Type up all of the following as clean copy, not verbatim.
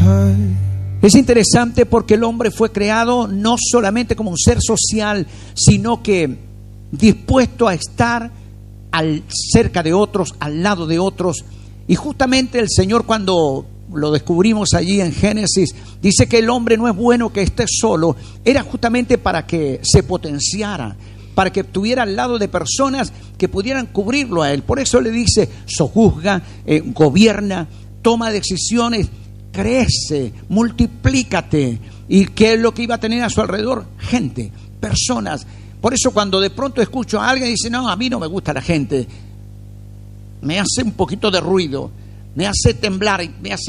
Es interesante porque el hombre fue creado no solamente como un ser social, sino que dispuesto a estar cerca de otros, al lado de otros. Y justamente el Señor, cuando lo descubrimos allí en Génesis, dice que el hombre no es bueno que esté solo. Era justamente para que se potenciara, para que estuviera al lado de personas que pudieran cubrirlo a él. Por eso le dice: sojuzga, gobierna, toma decisiones, crece, multiplícate. ¿Y qué es lo que iba a tener a su alrededor? Gente, personas. Por eso cuando de pronto escucho a alguien y dice: no, a mí no me gusta la gente, me hace un poquito de ruido, me hace temblar,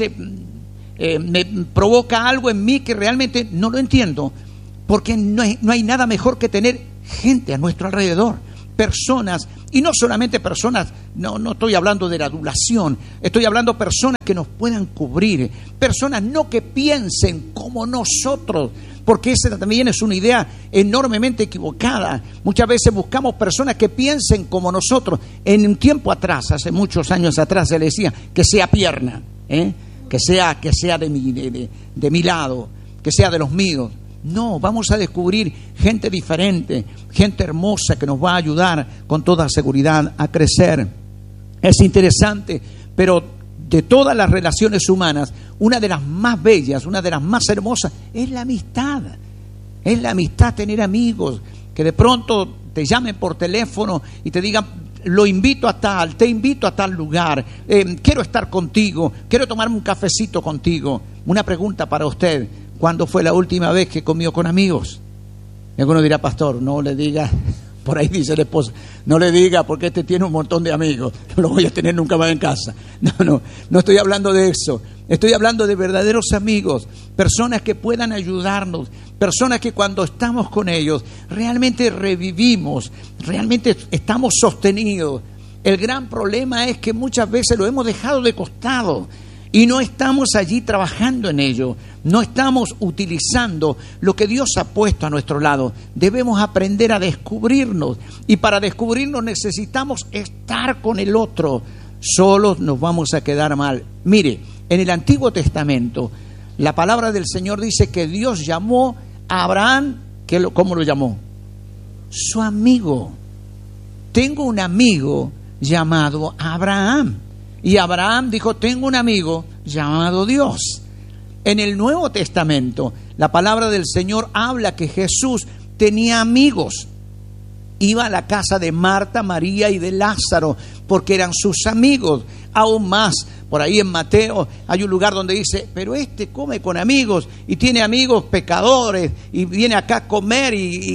me provoca algo en mí que realmente no lo entiendo, porque no hay nada mejor que tener gente a nuestro alrededor, personas, y no solamente personas, no estoy hablando de la adulación, estoy hablando de personas que nos puedan cubrir, personas no que piensen como nosotros, porque esa también es una idea enormemente equivocada. Muchas veces buscamos personas que piensen como nosotros. En un tiempo atrás, hace muchos años atrás, se le decía que sea pierna, que sea de mi lado, que sea de los míos. No, vamos a descubrir gente diferente, gente hermosa que nos va a ayudar con toda seguridad a crecer. Es interesante, pero de todas las relaciones humanas, una de las más bellas, una de las más hermosas, es la amistad. Es la amistad, tener amigos, que de pronto te llamen por teléfono y te digan: te invito a tal lugar, quiero estar contigo, quiero tomarme un cafecito contigo. Una pregunta para usted: ¿cuándo fue la última vez que comió con amigos? Y alguno dirá: pastor, no le diga, por ahí dice el esposo, no le diga porque este tiene un montón de amigos, no lo voy a tener nunca más en casa. No estoy hablando de eso. Estoy hablando de verdaderos amigos, personas que puedan ayudarnos, personas que cuando estamos con ellos realmente revivimos, realmente estamos sostenidos. El gran problema es que muchas veces lo hemos dejado de costado y no estamos allí trabajando en ello, no estamos utilizando lo que Dios ha puesto a nuestro lado. Debemos aprender a descubrirnos, y para descubrirnos necesitamos estar con el otro. Solos nos vamos a quedar mal. Mire, en el Antiguo Testamento la palabra del Señor dice que Dios llamó a Abraham, ¿cómo lo llamó? Su amigo. Tengo un amigo llamado Abraham. Y Abraham dijo: tengo un amigo llamado Dios. En el Nuevo Testamento, la palabra del Señor habla que Jesús tenía amigos. Iba a la casa de Marta, María y de Lázaro, porque eran sus amigos. Aún más, por ahí en Mateo hay un lugar donde dice: pero este come con amigos y tiene amigos pecadores y viene acá a comer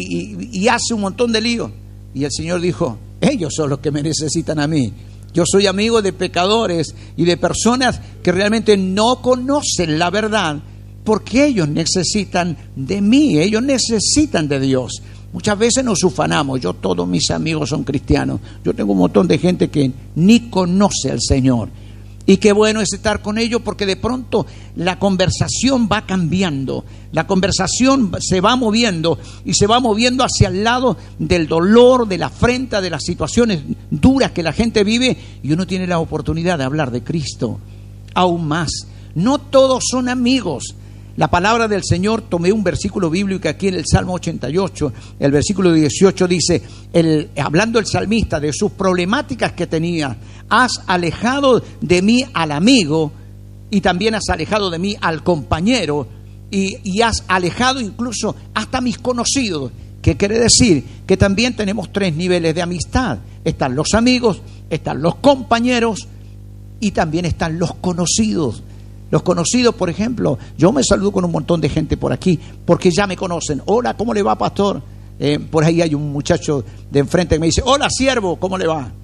y hace un montón de lío. Y el Señor dijo: ellos son los que me necesitan a mí. Yo soy amigo de pecadores y de personas que realmente no conocen la verdad, porque ellos necesitan de mí, ellos necesitan de Dios. Muchas veces nos ufanamos: todos mis amigos son cristianos. Yo tengo un montón de gente que ni conoce al Señor. Y qué bueno es estar con ellos, porque de pronto la conversación va cambiando, la conversación se va moviendo y se va moviendo hacia el lado del dolor, de la afrenta, de las situaciones duras que la gente vive, y uno tiene la oportunidad de hablar de Cristo. Aún más, no todos son amigos. La palabra del Señor, tomé un versículo bíblico aquí en el Salmo 88, el versículo 18 dice, hablando el salmista de sus problemáticas que tenía: has alejado de mí al amigo, y también has alejado de mí al compañero, y has alejado incluso hasta mis conocidos. ¿Qué quiere decir? Que también tenemos 3 niveles de amistad. Están los amigos, están los compañeros y también están los conocidos. Los conocidos, por ejemplo, yo me saludo con un montón de gente por aquí porque ya me conocen. Hola, ¿cómo le va, pastor? Por ahí hay un muchacho de enfrente que me dice: hola, siervo, ¿cómo le va?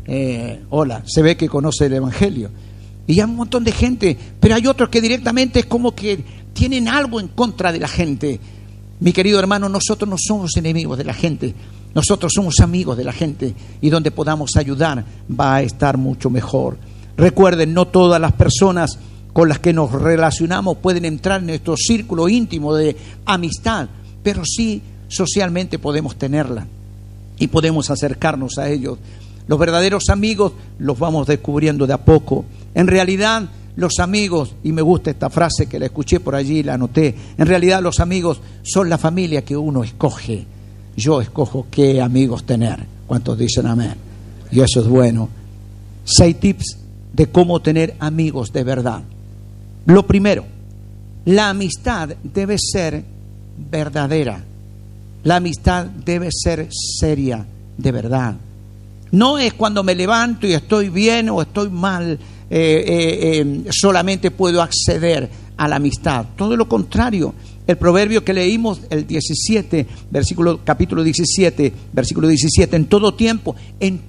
Hola, se ve que conoce el Evangelio. Y hay un montón de gente, pero hay otros que directamente es como que tienen algo en contra de la gente. Mi querido hermano, nosotros no somos enemigos de la gente, nosotros somos amigos de la gente, y donde podamos ayudar va a estar mucho mejor. Recuerden, no todas las personas con las que nos relacionamos pueden entrar en nuestro círculo íntimo de amistad, pero sí socialmente podemos tenerla y podemos acercarnos a ellos. Los verdaderos amigos los vamos descubriendo de a poco. En realidad, los amigos, y me gusta esta frase que la escuché por allí, la anoté, en realidad los amigos son la familia que uno escoge. Yo escojo qué amigos tener. ¿Cuántos dicen amén? Y eso es bueno. 6 tips de cómo tener amigos de verdad. Lo primero, la amistad debe ser verdadera. La amistad debe ser seria, de verdad. No es cuando me levanto y estoy bien o estoy mal, solamente puedo acceder a la amistad. Todo lo contrario. El proverbio que leímos, el 17, capítulo 17, versículo 17, en todo tiempo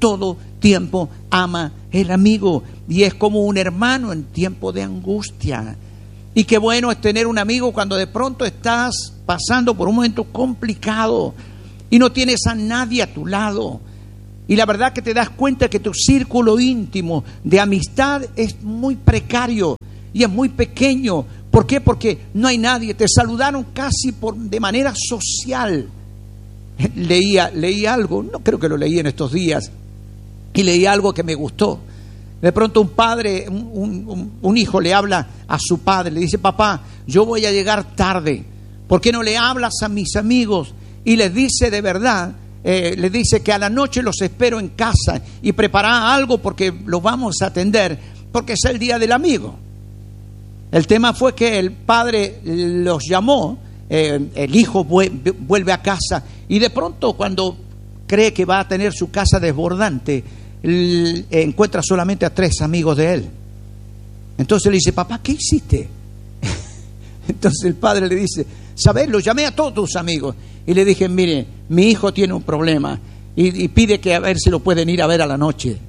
ama el amigo, y es como un hermano en tiempo de angustia. Y qué bueno es tener un amigo cuando de pronto estás pasando por un momento complicado y no tienes a nadie a tu lado. Y la verdad que te das cuenta que tu círculo íntimo de amistad es muy precario y es muy pequeño. ¿Por qué? Porque no hay nadie. Te saludaron casi de manera social. Leí algo, no creo que lo leí en estos días, y leí algo que me gustó. De pronto un padre, un hijo le habla a su padre, le dice: papá, yo voy a llegar tarde, ¿por qué no le hablas a mis amigos? Y les dice de verdad, les dice que a la noche los espero en casa y prepara algo porque los vamos a atender, porque es el día del amigo. El tema fue que el padre los llamó, el hijo vuelve a casa, y de pronto cuando cree que va a tener su casa desbordante, encuentra solamente a 3 amigos de él. Entonces le dice: papá, ¿qué hiciste? Entonces el padre le dice: ¿sabes? Los llamé a todos tus amigos y le dije: mire, mi hijo tiene un problema y pide que a ver si lo pueden ir a ver a la noche.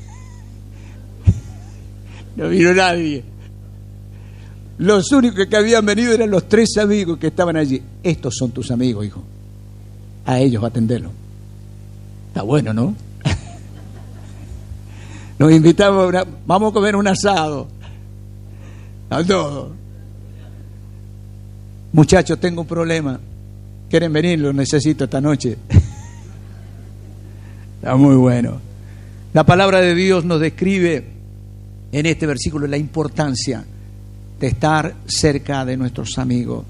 No vino nadie. Los únicos que habían venido eran los 3 amigos que estaban allí. Estos son tus amigos, hijo. A ellos va a atenderlo. Está bueno, ¿no? Nos invitamos vamos a comer un asado. A todos. Muchachos, tengo un problema. ¿Quieren venir? Los necesito esta noche. Está muy bueno. La palabra de Dios nos describe en este versículo la importancia de estar cerca de nuestros amigos,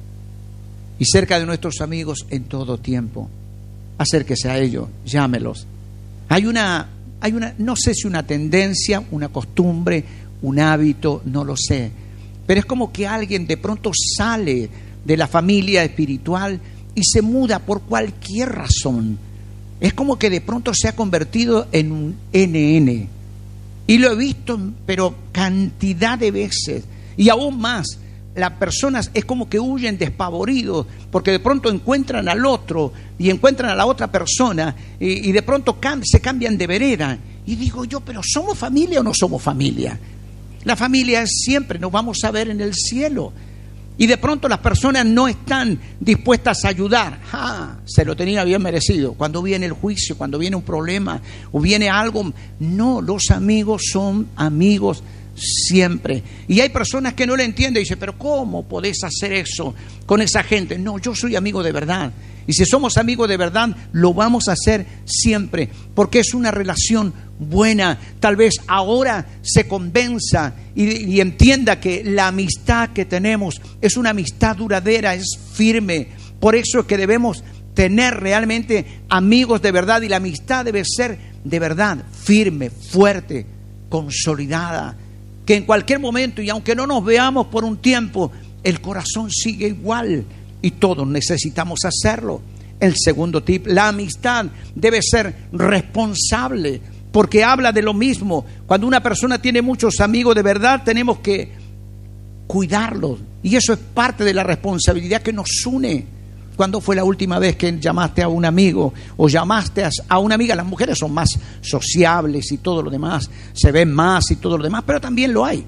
y cerca de nuestros amigos en todo tiempo. Acérquese a ellos, llámelos. Hay una, no sé si una tendencia, una costumbre, un hábito, no lo sé, pero es como que alguien de pronto sale de la familia espiritual y se muda por cualquier razón. Es como que de pronto se ha convertido en un NN. Y lo he visto, pero cantidad de veces. Y aún más, las personas es como que huyen despavoridos, porque de pronto encuentran al otro y encuentran a la otra persona, y de pronto se cambian de vereda. Y digo yo: ¿pero somos familia o no somos familia? La familia es siempre, nos vamos a ver en el cielo. Y de pronto las personas no están dispuestas a ayudar. Se lo tenía bien merecido. Cuando viene el juicio, cuando viene un problema o viene algo, no, los amigos son amigos siempre. Y hay personas que no le entienden y dicen: ¿pero cómo podés hacer eso con esa gente? No, yo soy amigo de verdad. Y si somos amigos de verdad, lo vamos a hacer siempre, porque es una relación buena. Tal vez ahora se convenza y entienda que la amistad que tenemos es una amistad duradera, es firme. Por eso es que debemos tener realmente amigos de verdad, y la amistad debe ser de verdad firme, fuerte, consolidada, que en cualquier momento, y aunque no nos veamos por un tiempo, el corazón sigue igual, y todos necesitamos hacerlo. El segundo tip: la amistad debe ser responsable, porque habla de lo mismo. Cuando una persona tiene muchos amigos de verdad, tenemos que cuidarlos, y eso es parte de la responsabilidad que nos une. ¿Cuándo fue la última vez que llamaste a un amigo o llamaste a una amiga? Las mujeres son más sociables y todo lo demás, se ven más y todo lo demás, pero también lo hay.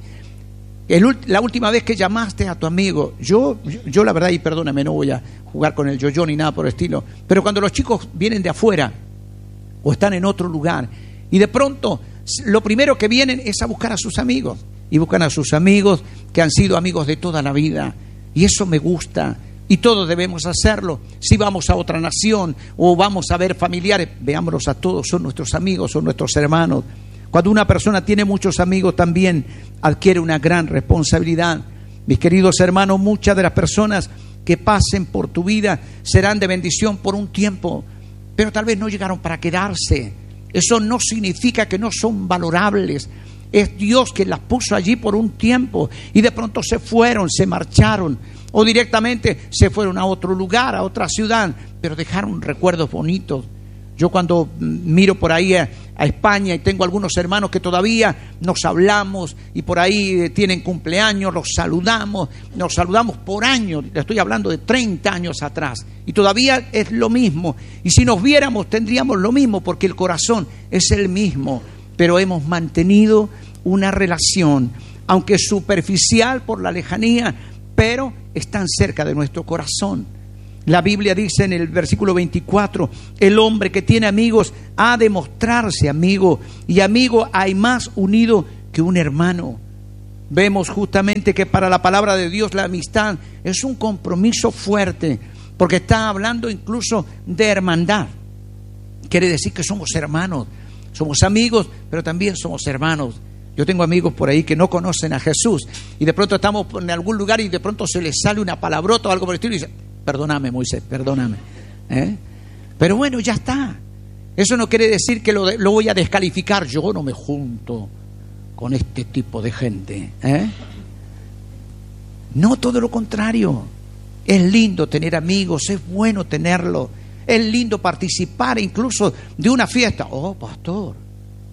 La última vez que llamaste a tu amigo, yo la verdad, y perdóname, no voy a jugar con el yo-yo ni nada por el estilo, pero cuando los chicos vienen de afuera o están en otro lugar y de pronto lo primero que vienen es a buscar a sus amigos, y buscan a sus amigos que han sido amigos de toda la vida, y eso me gusta. Y todos debemos hacerlo. Si vamos a otra nación o vamos a ver familiares, veámoslos a todos, son nuestros amigos, son nuestros hermanos. Cuando una persona tiene muchos amigos, también adquiere una gran responsabilidad. Mis queridos hermanos, muchas de las personas que pasen por tu vida serán de bendición por un tiempo, pero tal vez no llegaron para quedarse. Eso no significa que no son valorables. Es Dios quien las puso allí por un tiempo y de pronto se fueron, se marcharon o directamente se fueron a otro lugar, a otra ciudad, pero dejaron recuerdos bonitos. Yo cuando miro por ahí a España y tengo algunos hermanos que todavía nos hablamos y por ahí tienen cumpleaños, nos saludamos por años, le estoy hablando de 30 años atrás, y todavía es lo mismo. Y si nos viéramos tendríamos lo mismo, porque el corazón es el mismo, pero hemos mantenido una relación, aunque superficial por la lejanía, pero están cerca de nuestro corazón. La Biblia dice en el versículo 24, el hombre que tiene amigos ha de mostrarse amigo, y amigo hay más unido que un hermano. Vemos justamente que para la palabra de Dios la amistad es un compromiso fuerte, porque está hablando incluso de hermandad. Quiere decir que somos hermanos, somos amigos, pero también somos hermanos. Yo tengo amigos por ahí que no conocen a Jesús y de pronto estamos en algún lugar y de pronto se les sale una palabrota o algo por el estilo y dicen: perdóname, Moisés, perdóname. Pero bueno, ya está. Eso no quiere decir que lo voy a descalificar. Yo no me junto con este tipo de gente. No, todo lo contrario. Es lindo tener amigos, es bueno tenerlo. Es lindo participar incluso de una fiesta. Oh, pastor.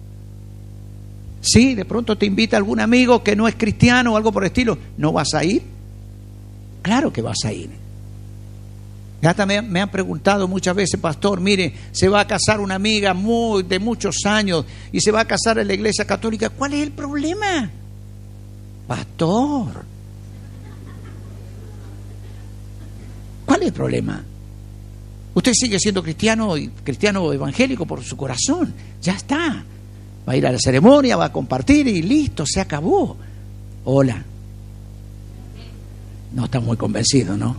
Sí, de pronto te invita algún amigo que no es cristiano o algo por el estilo. ¿No vas a ir? Claro que vas a ir. Hasta me han preguntado muchas veces: pastor, mire, se va a casar una amiga de muchos años y se va a casar en la iglesia católica. ¿Cuál es el problema? Pastor, ¿cuál es el problema? Usted sigue siendo cristiano evangélico por su corazón. Ya está. Va a ir a la ceremonia, va a compartir y listo, se acabó. Hola. No está muy convencido, ¿no?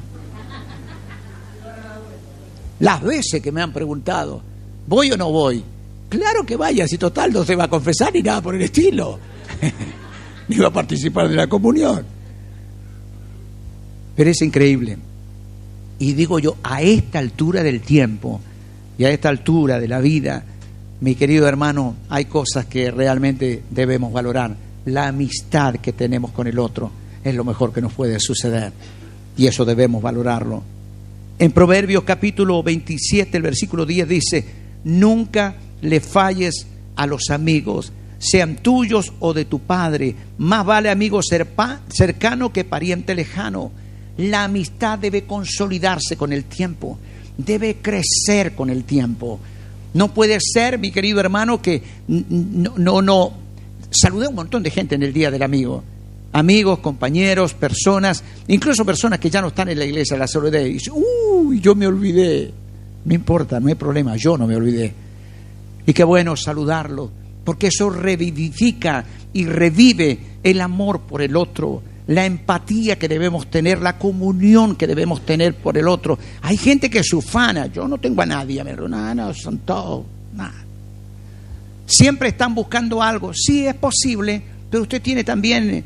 Las veces que me han preguntado: ¿voy o no voy? Claro que vaya, si total no se va a confesar ni nada por el estilo. Ni va a participar de la comunión. Pero es increíble. Y digo yo, a esta altura del tiempo y a esta altura de la vida, mi querido hermano, hay cosas que realmente debemos valorar. La amistad que tenemos con el otro es lo mejor que nos puede suceder, y eso debemos valorarlo. En Proverbios capítulo 27, el versículo 10 dice: nunca le falles a los amigos, sean tuyos o de tu padre. Más vale amigo cercano que pariente lejano. La amistad debe consolidarse con el tiempo, debe crecer con el tiempo. No puede ser, mi querido hermano, que no. Saludé a un montón de gente en el Día del Amigo. Amigos, compañeros, personas, incluso personas que ya no están en la iglesia, la saludé y dice: uy, yo me olvidé. No importa, no hay problema, yo no me olvidé. Y qué bueno saludarlo, porque eso revivifica y revive el amor por el otro, la empatía que debemos tener, la comunión que debemos tener por el otro. Hay gente que es ufana: yo no tengo a nadie, no, son todos, nada. Siempre están buscando algo. Sí, es posible, pero usted tiene también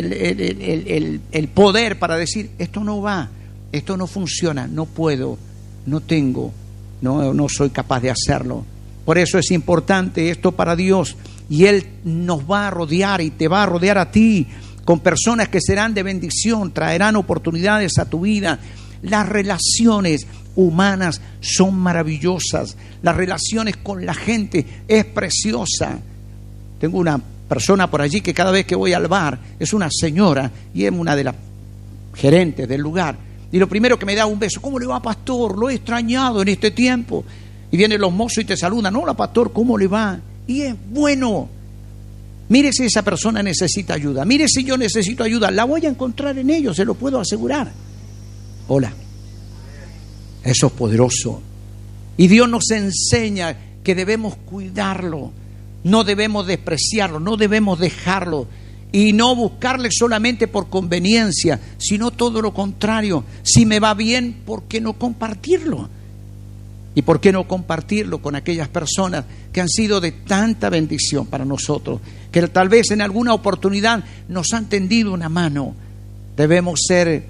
el poder para decir: esto no va, esto no funciona, no puedo, no tengo, no soy capaz de hacerlo. Por eso es importante esto para Dios, y Él nos va a rodear y te va a rodear a ti con personas que serán de bendición, traerán oportunidades a tu vida. Las relaciones humanas son maravillosas, las relaciones con la gente es preciosa. Tengo una persona por allí que cada vez que voy al bar, es una señora y es una de las gerentes del lugar, y lo primero que me da un beso: ¿cómo le va, pastor? Lo he extrañado en este tiempo. Y vienen los mozos y te saludan: hola, pastor, ¿cómo le va? Y es bueno. Mire si esa persona necesita ayuda, mire si yo necesito ayuda, la voy a encontrar en ellos, se lo puedo asegurar. Hola. Eso es poderoso. Y Dios nos enseña que debemos cuidarlo, no debemos despreciarlo, no debemos dejarlo, y no buscarle solamente por conveniencia, sino todo lo contrario. Si me va bien, ¿por qué no compartirlo? ¿Y por qué no compartirlo con aquellas personas que han sido de tanta bendición para nosotros? Que tal vez en alguna oportunidad nos han tendido una mano. Debemos ser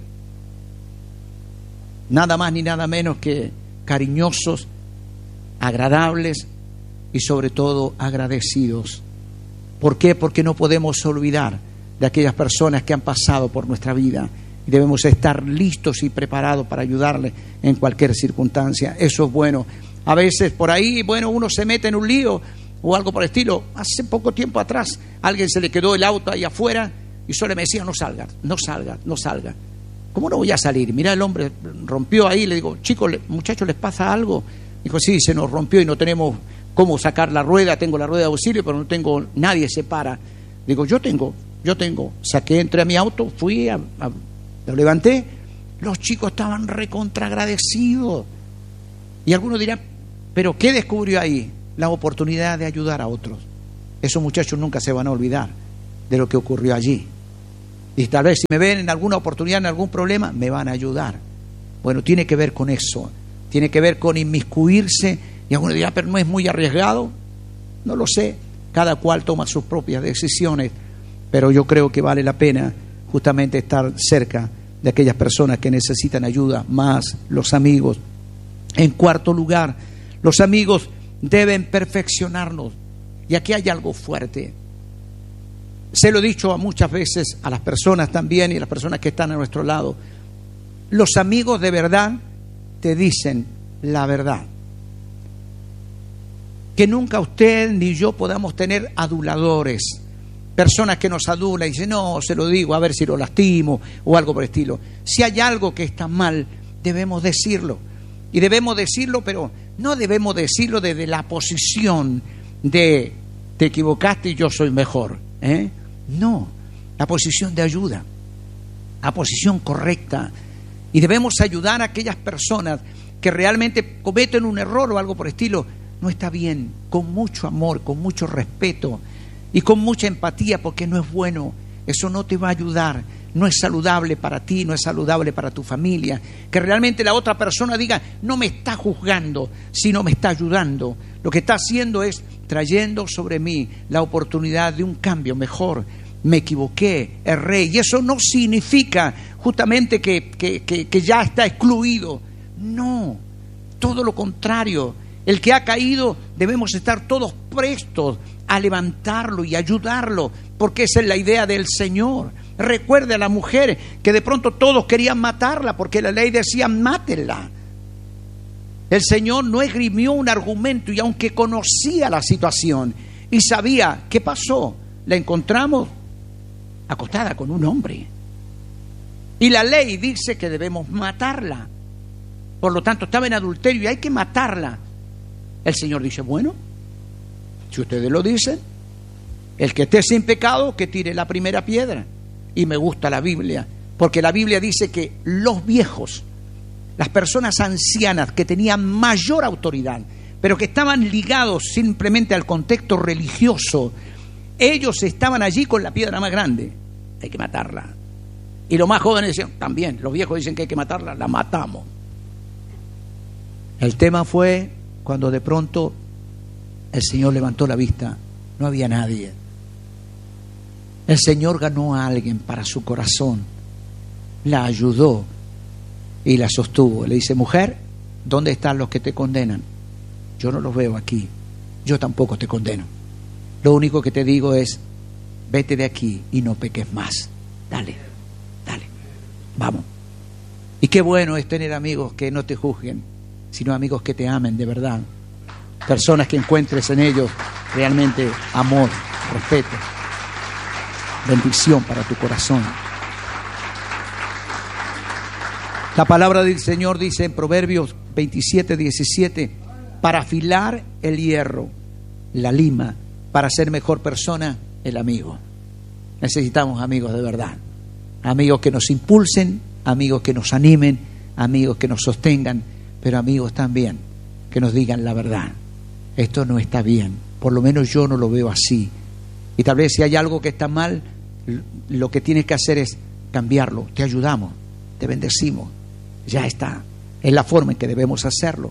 nada más ni nada menos que cariñosos, agradables y sobre todo agradecidos. ¿Por qué? Porque no podemos olvidar de aquellas personas que han pasado por nuestra vida. Y debemos estar listos y preparados para ayudarle en cualquier circunstancia. Eso es bueno. A veces por ahí, uno se mete en un lío o algo por el estilo. Hace poco tiempo atrás, a alguien se le quedó el auto ahí afuera y solo me decía, no salga. ¿Cómo no voy a salir? Mirá, el hombre rompió ahí. Le digo, chicos, muchachos, ¿les pasa algo? Dijo, sí, se nos rompió y no tenemos cómo sacar la rueda. Tengo la rueda de auxilio, pero no tengo, nadie se para. Digo, yo tengo. Saqué, entré a mi auto, fui lo levanté, los chicos estaban recontraagradecidos. Y algunos dirán, ¿pero qué descubrió ahí? La oportunidad de ayudar a otros. Esos muchachos nunca se van a olvidar de lo que ocurrió allí. Y tal vez si me ven en alguna oportunidad, en algún problema, me van a ayudar. Bueno, tiene que ver con eso. Tiene que ver con inmiscuirse. Y algunos dirán, pero no es muy arriesgado. No lo sé. Cada cual toma sus propias decisiones. Pero yo creo que vale la pena justamente estar cerca de aquellas personas que necesitan ayuda, más los amigos. En cuarto lugar, los amigos deben perfeccionarnos. Y aquí hay algo fuerte. Se lo he dicho muchas veces a las personas también y a las personas que están a nuestro lado. Los amigos de verdad te dicen la verdad. Que nunca usted ni yo podamos tener aduladores. Personas que nos adulan y dicen, no, se lo digo a ver si lo lastimo o algo por el estilo. Si hay algo que está mal, debemos decirlo. Y debemos decirlo, pero no debemos decirlo desde la posición de te equivocaste y yo soy mejor. No, la posición de ayuda, la posición correcta. Y debemos ayudar a aquellas personas que realmente cometen un error o algo por el estilo. No está bien, con mucho amor, con mucho respeto y con mucha empatía, porque no es bueno, eso no te va a ayudar, no es saludable para ti, no es saludable para tu familia. Que realmente la otra persona diga, no me está juzgando, sino me está ayudando. Lo que está haciendo es trayendo sobre mí la oportunidad de un cambio mejor. Me equivoqué, erré, y eso no significa justamente que ya está excluido. No, todo lo contrario. El que ha caído debemos estar todos prestos a levantarlo y ayudarlo, porque esa es la idea del Señor. Recuerde a la mujer que de pronto todos querían matarla porque la ley decía mátenla. El Señor no esgrimió un argumento, y aunque conocía la situación y sabía qué pasó, la encontramos acostada con un hombre. Y la ley dice que debemos matarla. Por lo tanto, estaba en adulterio y hay que matarla. El Señor dice, bueno, si ustedes lo dicen, el que esté sin pecado, que tire la primera piedra. Y me gusta la Biblia, porque la Biblia dice que los viejos, las personas ancianas que tenían mayor autoridad, pero que estaban ligados simplemente al contexto religioso, ellos estaban allí con la piedra más grande. Hay que matarla. Y los más jóvenes decían, también, los viejos dicen que hay que matarla, la matamos. El tema fue cuando de pronto el Señor levantó la vista, no había nadie. El Señor ganó a alguien para su corazón, la ayudó y la sostuvo. Le dice, mujer, ¿dónde están los que te condenan? Yo no los veo aquí, yo tampoco te condeno. Lo único que te digo es, vete de aquí y no peques más. Dale, vamos. Y qué bueno es tener amigos que no te juzguen, sino amigos que te amen de verdad. Personas que encuentres en ellos realmente amor, respeto, bendición para tu corazón. La palabra del Señor dice en Proverbios 27:17, para afilar el hierro, la lima, para ser mejor persona, el amigo. Necesitamos amigos de verdad, amigos que nos impulsen, amigos que nos animen, amigos que nos sostengan, pero amigos también que nos digan la verdad. Esto no está bien, por lo menos yo no lo veo así. Y tal vez si hay algo que está mal, lo que tienes que hacer es cambiarlo. Te ayudamos, te bendecimos, ya está. Es la forma en que debemos hacerlo.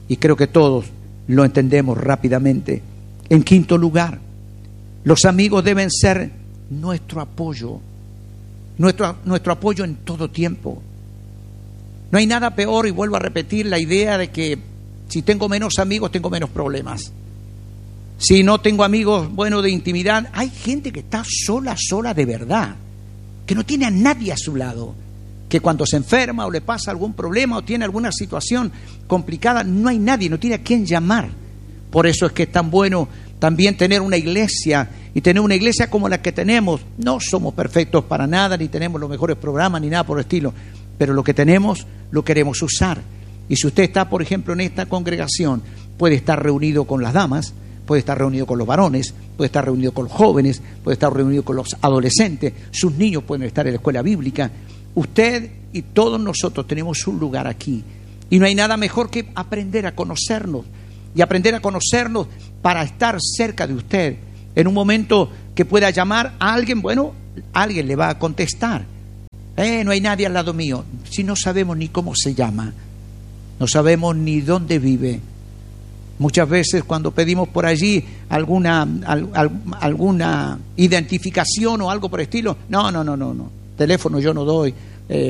Y creo que todos lo entendemos rápidamente. En quinto lugar, los amigos deben ser nuestro apoyo, nuestro apoyo en todo tiempo. No hay nada peor, y vuelvo a repetir la idea de que si tengo menos amigos, tengo menos problemas. Si no tengo amigos, de intimidad, hay gente que está sola de verdad, que no tiene a nadie a su lado, que cuando se enferma o le pasa algún problema o tiene alguna situación complicada, no hay nadie, no tiene a quién llamar. Por eso es que es tan bueno también tener una iglesia, y tener una iglesia como la que tenemos. No somos perfectos para nada, ni tenemos los mejores programas, ni nada por el estilo, pero lo que tenemos lo queremos usar. Y si usted está, por ejemplo, en esta congregación, puede estar reunido con las damas, puede estar reunido con los varones, puede estar reunido con los jóvenes, puede estar reunido con los adolescentes, sus niños pueden estar en la escuela bíblica. Usted y todos nosotros tenemos un lugar aquí, y no hay nada mejor que aprender a conocernos, y aprender a conocernos para estar cerca de usted. En un momento que pueda llamar a alguien, alguien le va a contestar. No hay nadie al lado mío. Si no sabemos ni cómo se llama, no sabemos ni dónde vive. Muchas veces cuando pedimos por allí alguna identificación o algo por el estilo, no, teléfono yo no doy,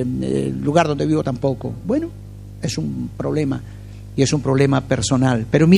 lugar donde vivo tampoco. Es un problema, y es un problema personal. Pero